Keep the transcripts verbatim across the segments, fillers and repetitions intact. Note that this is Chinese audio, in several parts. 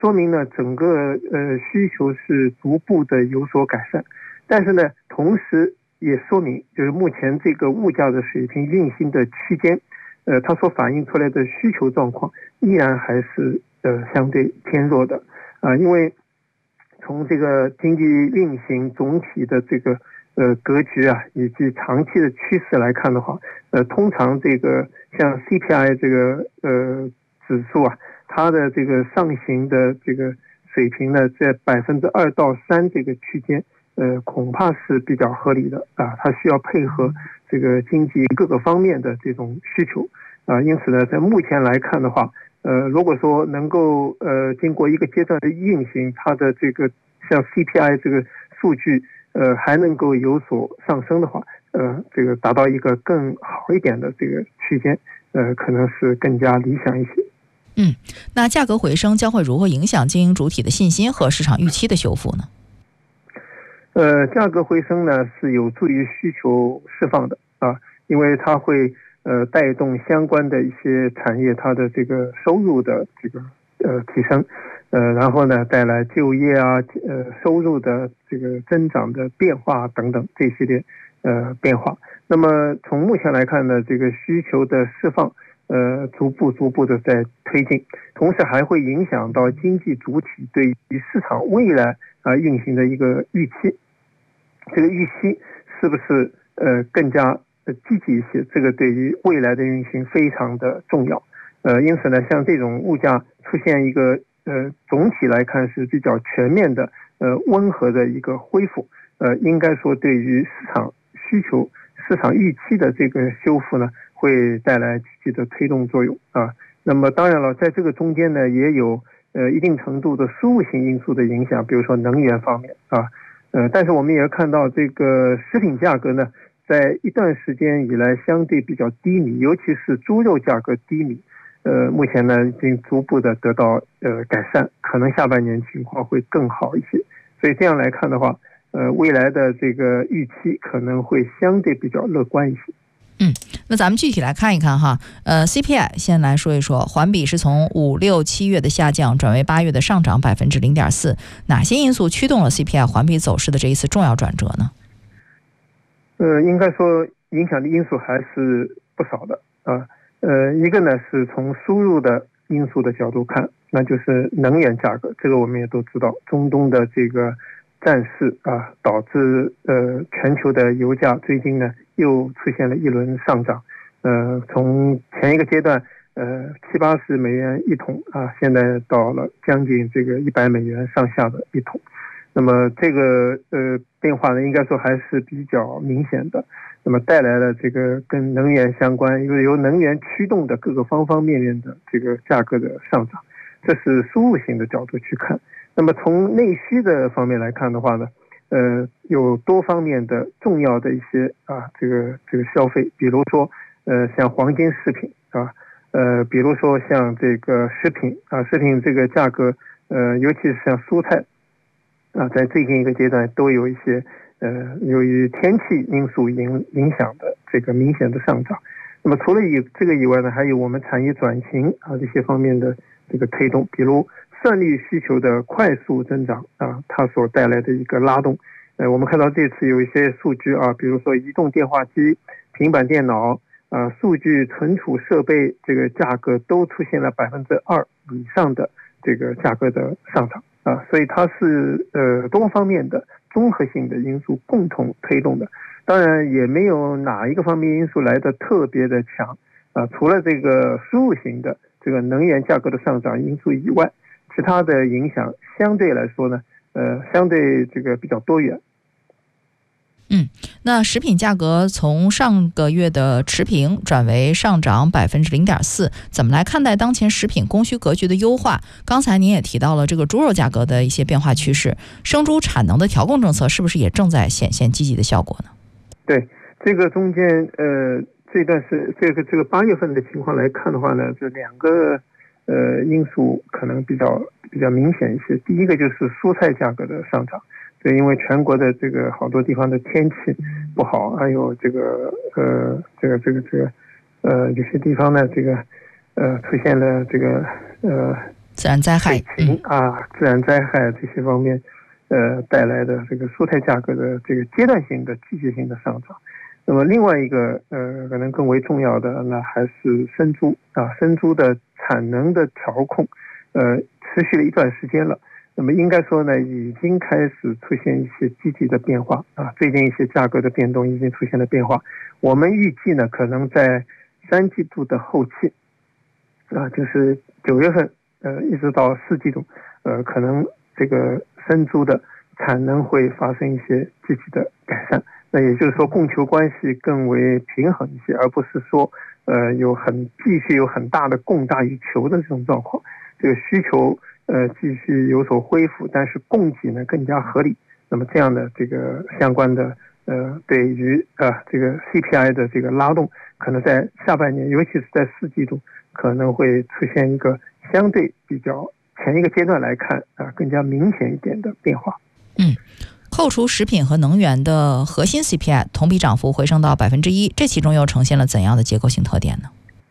说明呢整个呃需求是逐步的有所改善，但是呢同时也说明就是目前这个物价的水平运行的区间，呃它所反映出来的需求状况依然还是呃相对偏弱的啊、呃，因为从这个经济运行总体的这个呃格局啊，以及长期的趋势来看的话，呃，通常这个像 C P I 这个呃指数啊，它的这个上行的这个水平呢，在百分之二到三这个区间，呃，恐怕是比较合理的啊。它需要配合这个经济各个方面的这种需求啊，因此呢，在目前来看的话，呃，如果说能够呃经过一个阶段的运行，它的这个像 C P I 这个数据呃还能够有所上升的话，呃，这个达到一个更好一点的这个区间，呃，可能是更加理想一些。 嗯，那价格回升将会如何影响经营主体的信心和市场预期的修复呢？ 呃，价格回升呢是有助于需求释放的啊，因为它会呃带动相关的一些产业它的这个收入的这个呃提升，呃，然后呢带来就业啊呃收入的这个增长的变化等等这系列呃变化。那么从目前来看呢，这个需求的释放呃逐步逐步的在推进，同时还会影响到经济主体对于市场未来啊、呃、运行的一个预期。这个预期是不是呃更加呃积极一些？这个对于未来的运行非常的重要。呃，因此呢，像这种物价出现一个呃总体来看是比较全面的呃温和的一个恢复，呃，应该说对于市场需求、市场预期的这个修复呢，会带来积极的推动作用啊。那么当然了，在这个中间呢，也有呃一定程度的输入性因素的影响，比如说能源方面啊。呃，但是我们也看到这个食品价格呢，在一段时间以来相对比较低迷，尤其是猪肉价格低迷。呃，目前呢已经逐步的得到呃改善，可能下半年情况会更好一些。所以这样来看的话，呃，未来的这个预期可能会相对比较乐观一些。 嗯，那咱们具体来看一看哈，呃 ，C P I 先来说一说，环比是从五六七月的下降转为八月的上涨百分之零点四，哪些因素驱动了 C P I 环比走势的这一次重要转折呢？ 呃，应该说影响的因素还是不少的啊。呃，一个呢是从输入的因素的角度看，那就是能源价格，这个我们也都知道，中东的这个战事啊，导致呃全球的油价最近呢又出现了一轮上涨，呃，从前一个阶段呃七八十美元一桶啊，现在到了将近这个一百美元上下的一桶，那么这个呃变化呢，应该说还是比较明显的，那么带来了这个跟能源相关，由由能源驱动的各个方方面面的这个价格的上涨，这是输入型的角度去看。那么从内需的方面来看的话呢，呃，有多方面的重要的一些啊，这个这个消费，比如说呃，像黄金饰品啊，呃，比如说像这个食品啊，食品这个价格，呃，尤其是像蔬菜啊，在最近一个阶段都有一些呃，由于天气因素影影响的这个明显的上涨。那么除了以这个以外呢，还有我们产业转型啊这些方面的这个推动，比如算力需求的快速增长啊，它所带来的一个拉动。呃，我们看到这次有一些数据啊，比如说移动电话机、平板电脑啊、数据存储设备这个价格都出现了百分之二以上的这个价格的上涨啊，所以它是呃多方面的综合性的因素共同推动的。当然也没有哪一个方面因素来的特别的强啊，除了这个输入型的这个能源价格的上涨因素以外，其他的影响相对来说呢，呃，相对这个比较多元。 嗯，那食品价格从上个月的持平转为上涨百分之零点四，怎么来看待当前食品供需格局的优化？刚才您也提到了这个猪肉价格的一些变化趋势，生猪产能的调控政策是不是也正在显现积极的效果呢？ 对，这个中间呃，这段是这个这个八月份的情况来看的话呢，这两个呃因素可能比较比较明显一些。第一个就是蔬菜价格的上涨。对，因为全国的这个好多地方的天气不好，还有这个呃这个这个这个呃有些地方呢这个呃出现了这个呃自然灾害水情啊、自然灾害这些方面，呃带来的这个蔬菜价格的这个阶段性的季节性的上涨。那么另外一个呃可能更为重要的，那还是生猪啊，生猪的产能的调控，呃持续了一段时间了。那么应该说呢，已经开始出现一些积极的变化啊，最近一些价格的变动已经出现了变化。我们预计呢，可能在三季度的后期啊，就是九月份呃一直到四季度，呃可能这个生猪的产能会发生一些积极的改善。那也就是说，供求关系更为平衡一些，而不是说呃有很继续有很大的供大于求的这种状况。这个需求呃继续有所恢复，但是供给呢更加合理。那么这样的这个相关的呃对于呃这个 C P I 的这个拉动，可能在下半年，尤其是在四季度，可能会出现一个相对比较前一个阶段来看啊、呃、更加明显一点的变化。 嗯。扣除食品和能源的核心 C P I 同比涨幅回升到百分之一，这其中又呈现了怎样的结构性特点呢？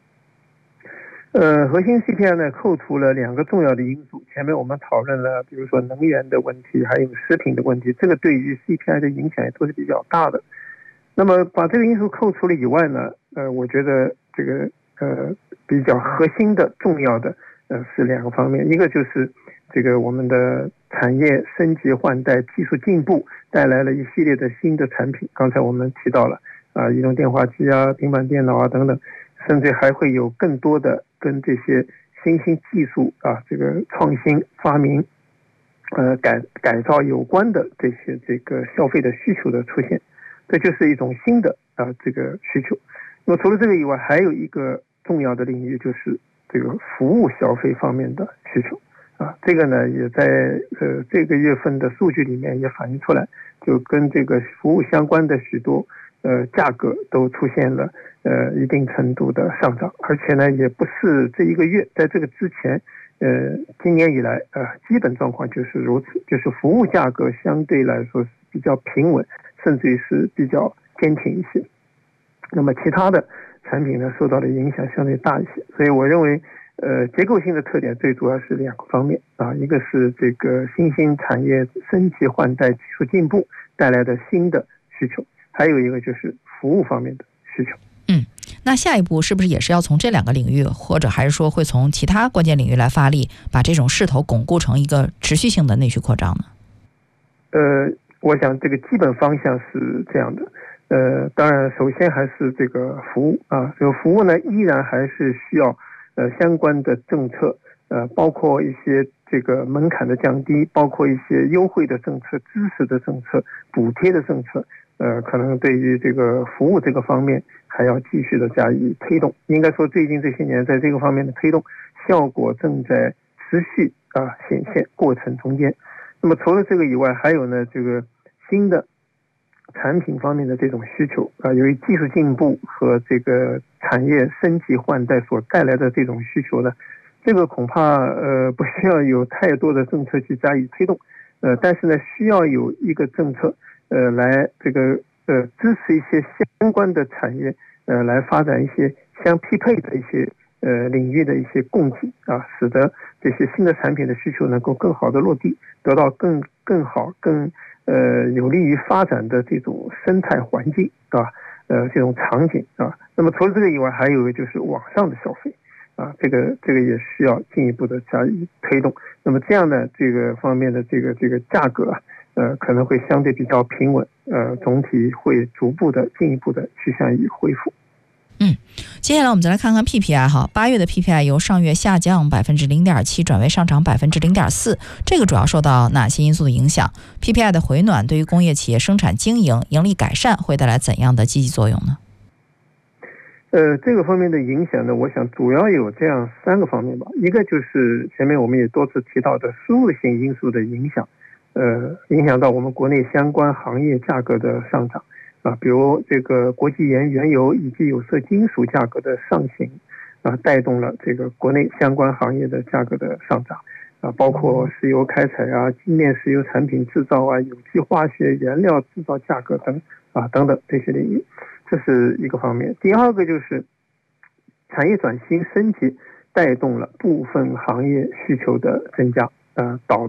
呃，核心 C P I 呢，扣除了两个重要的因素。前面我们讨论了，比如说能源的问题，还有食品的问题，这个对于 C P I 的影响也都是比较大的。那么把这个因素扣除了以外呢，呃，我觉得这个呃比较核心的、重要的呃是两个方面，一个就是这个我们的产业升级换代、技术进步带来了一系列的新的产品。刚才我们提到了啊、呃，移动电话机啊、平板电脑啊等等，甚至还会有更多的跟这些新兴技术啊、这个创新发明、呃改改造有关的这些这个消费的需求的出现，这就是一种新的啊、呃、这个需求。那么除了这个以外，还有一个重要的领域就是这个服务消费方面的需求。啊，这个呢也在呃这个月份的数据里面也反映出来，就跟这个服务相关的许多呃价格都出现了呃一定程度的上涨，而且呢也不是这一个月，在这个之前，呃今年以来呃基本状况就是如此，就是服务价格相对来说是比较平稳，甚至于是比较坚挺一些。那么其他的产品呢受到的影响相对大一些，所以我认为。呃，结构性的特点最主要是两个方面啊，一个是这个新兴产业升级换代、技术进步带来的新的需求，还有一个就是服务方面的需求。 嗯，那下一步是不是也是要从这两个领域，或者还是说会从其他关键领域来发力，把这种势头巩固成一个持续性的内需扩张呢？ 呃，我想这个基本方向是这样的。呃，当然，首先还是这个服务啊，这个服务呢，依然还是需要。呃，相关的政策，呃，包括一些这个门槛的降低，包括一些优惠的政策、支持的政策、补贴的政策，呃，可能对于这个服务这个方面还要继续的加以推动。应该说，最近这些年在这个方面的推动效果正在持续啊、呃、显现过程中间。那么除了这个以外，还有呢，这个新的产品方面的这种需求啊、呃，由于技术进步和这个产业升级换代所带来的这种需求呢，这个恐怕呃不需要有太多的政策去加以推动，呃，但是呢，需要有一个政策呃来这个呃支持一些相关的产业呃来发展一些相匹配的一些呃领域的一些供给啊，使得这些新的产品的需求能够更好的落地，得到更更好更呃有利于发展的这种生态环境啊，呃这种场景啊。那么除了这个以外，还有一个就是网上的消费啊，这个这个也需要进一步的加以推动。那么这样的这个方面的这个这个价格啊，呃可能会相对比较平稳，呃总体会逐步的进一步的趋向于恢复。 嗯，接下来我们再来看看 P P I 哈，八月的 P P I 由上月下降百分之零点七转为上涨百分之零点四，这个主要受到哪些因素的影响 ？P P I 的回暖对于工业企业生产经营、盈利改善会带来怎样的积极作用呢？ 呃，这个方面的影响呢，我想主要有这样三个方面吧。一个就是前面我们也多次提到的输入性因素的影响，呃，影响到我们国内相关行业价格的上涨。啊，比如这个国际原原油以及有色金属价格的上行，啊，带动了这个国内相关行业的价格的上涨，啊，包括石油开采啊、精炼石油产品制造啊、有机化学原料制造价格等啊等等这些领域，这是一个方面。第二个就是产业转型升级带动了部分行业需求的增加，呃，导